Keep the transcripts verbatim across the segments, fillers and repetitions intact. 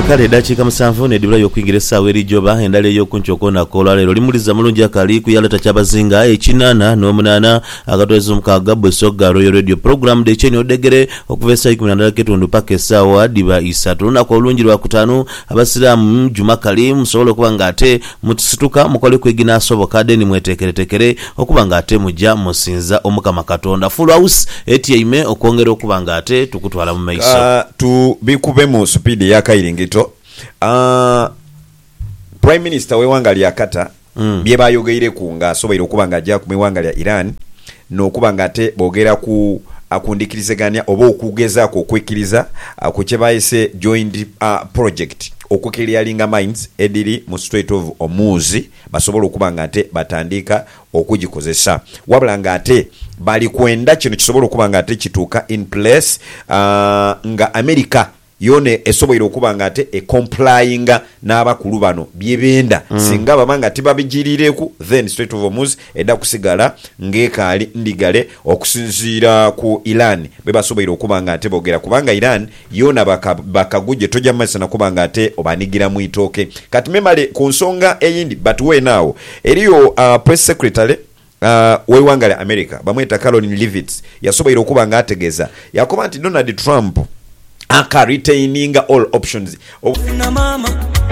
kale dakiika musanvu nedibula y'okuyingira essaawa erijoba endala ey'okunkyokona kola leero limuliza mulungi akali kuyalata kyabazinga ekinaana n'omunaana akatweza omukaaga bwesoga Royal Radio program de cheni odegere okuva essaawa ikumi na ndala ketundu paka essaawa diba isatu lunaku olungi lwakutaano abasiraamu juma kali musobole okuba ng'ate mutisituka mukole kwegina asoboka deni mweteekeretekere okuba ng'ate mujja musinza omukama katonda full house etyaime okwongera okuba ng'ate tukutwala mu maiso uh, tubikube mu supidi ya kairingito uh, Prime Minister w'eggwanga lya Qatar mm. bye bayogeire ku nga asoboire okuba ng'ajja ku eggwanga lya Iran n'okuba ng'ate boogera ku akundikirizaganya oba okugezaako okwekiriza ku kye bayise joint uh, project okukirialinga mines ediri mu Strait of Hormuz basobola okuba ng'ate batandika okugikozesa wabula ng'ate bali kwenda kino kisobola okuba ng'ate kituuka in place uh, nga America yone esoboire okuba ng'ate e complyinga n'abakulu bano byebenda mm. singa babanga tibabijirireku then Strait of Hormuz edda kusigala ng'ekaali ndigale okusinziira ku Iran be basoboire okuba ng'ate boogera kubanga Iran yona bakaguje baka tojja masa nakuba ng'ate obanigira mu itooke kati memale ku nsonga eyindi but we now eriyo uh, press secretary uh, w'eggwanga lya America bamweta Caroline Leavitt yasoboire okuba ng'ategeeza yakoba nti Donald Trump aka retaining all options na mama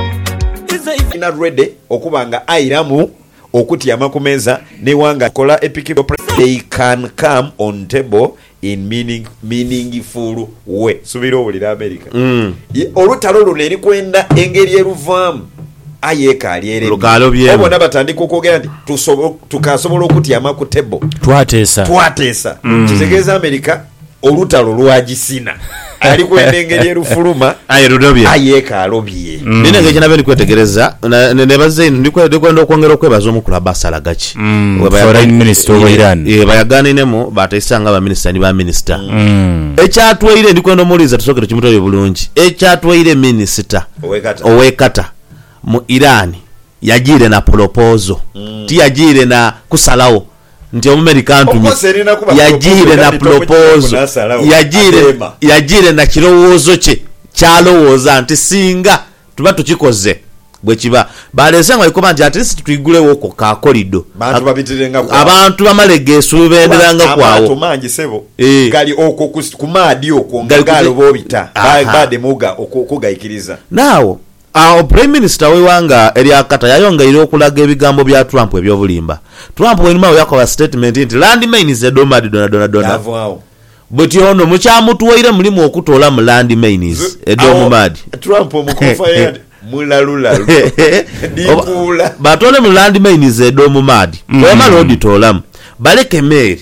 is not ready okubanga airamu okuti amakumeza ne wanga kola epic they can come on table in meaning meaningful way subiro bulira America mm. olutalo luneri kwenda engeri eruvamu ayeka aliere lukalo byemo obona batandika okogera nti tusobo tukasobola okuti amakutebo twatesa twatesa mm. kitegeza America olutalo lwajisina ali kwendengeri erufuluma aye rudobye ayeka alobye mm. nina ngeje nabe nikwetegereza ne bazeni ndikwende kwenda okwongera okwebaza omukula basala gachi mm. foreign minister wa Iran e bayaganiremu batayisanga ba minister ni ba minister mm. ekyatweire ndikwenda omuliza tusokere kimutoyo bulungi ekyatweire minister owekata owekata mu Iran yajire na proposal mm. ti yajire na kusalawo nti American tumi yajire na proposal yajire yajire na kirowoozo kye kyalowooza nti singa tuba tukikoze bwe kiba balesanga ikomanje at least tuigulewo okko ka kolido bantu babitirenga kwa abantu bamalegeesu benderanga kwawo abantu mangi sebo gali okko kumadi okko ngalo bobita bade muga okugayikiriza nawo awo Prime Minister w'eggwanga erya Qatar yayongeire okulaga ebigambo bya Trump ebyobulimba Trump wenuma yakola statement nti land mines edomadi dona dona dona buti ono mukyamutuwaire mulimu okutola mu land mines edomadi Trump omukofa yade mulalula dikula batole mu land mines edomadi wamala oditolamu baleke meri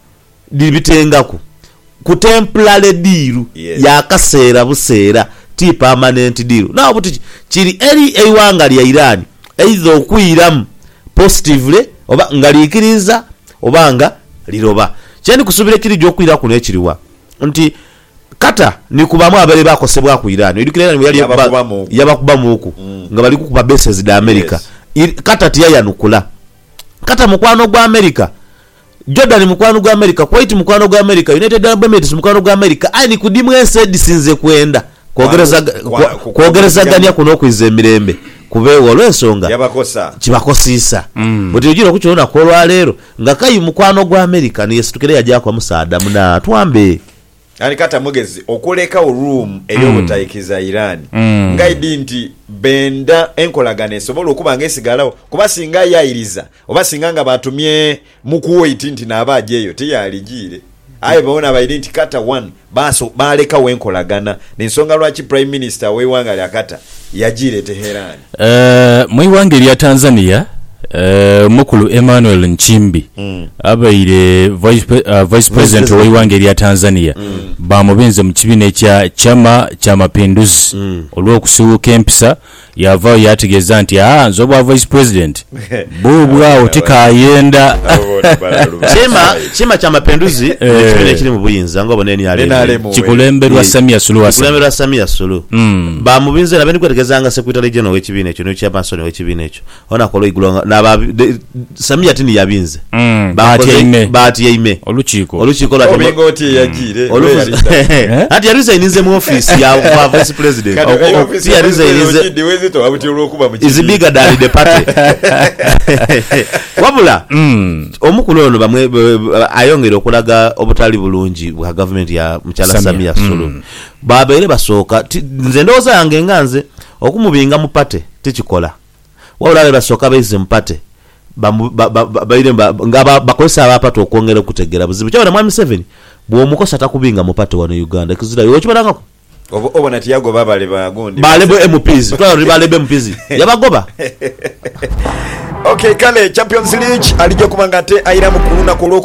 dibitengaku ku temporary deal ya kaseera buseera ti permanent deal na obuti kiri eri eggwanga lya Iran either okwiramu positively oba ngalikiriza obanga liroba kyeni kusubira kiri gyokwira kuno ekiriwa nti Qatar ni kubamu abale bakosebwa ku Iran edukira ni yali yabakubamu oku mm. nga bali kukuba bases da America yes. Qatar tiyayanukula Qatar mukwano gwa America Jordan mukwano gwa America Kuwait mukwano gwa America United Arab Emirates mukwano gwa America ani kudimu ense sinze kwenda kwogereza kwogerezaganya kuno okwiza emirembe kubeewo olw'ensonga yabakosa kibakosisa mm. buti ojira okukyona kolwa leero nga kayi mukwano gwa America ni yesitukire yajja kwa musaada muna twambe ani kata mugezi okuleka room eyobutayikiza Iran mm. ngaidi nti benda enkolagane esobola okuba ng'esigalawo kuba singa yayiriza oba singa nga batumye mu Kuwait nti n'abaajeeyo teyaligire aye baona baidi nti Qatar one baso baleka wenkolagana n'ensonga lwaki Prime Minister w'eggwanga lya Qatar yajire Teheran eh uh, mu eggwanga lya Tanzania uh, mukulu Emmanuel Nchimbi mm. abaire vice, uh, vice president w'eggwanga lya Tanzania mm. bamubenze mu kibiina kya chama cha mapinduzi mm. olw'okusibuka empisa yavaayo yategeeza nti aa nze obwa vice president buubwawo tikayenda chema chema cha mapinduzi ekibina ekiri mu buyinza nga oboneni ale kikulemberwa Samia Suluhu Hassan kikulemberwa Samia Suluhu ba mubinze nabeni kwetegezanga secretary general w'ekibina ekyo n'ekya Panson w'ekibina ekyo ona kolo igulonga naba Samia tini yabinze baati baati yaime olukiiko olukiiko lwa obingoti yagire ati yarisayinize mu office ya vice president ti yarisayinize diwezito abuti olwokuba mu is bigger than the party wabula omukulu ono bamwe ayongera okulaga obutali bulungi bwa government ya mchala Samia Suluhu babeere basooka nze ndowooza yange nganze okumubinga mu pate tikikola wabula basooka baize mu pate baire nga bakozesa abapata okwongera okutegera buzibu kyabona mwami Museveni bw'omukosa takubinga mu pate wano Uganda kizira yo kibalangako obona tiago babale bagundi balebo M Ps twali balebo M Ps yabagoba. Okay, kale Champions League alijja kubanga ate ayira mu kuluna ku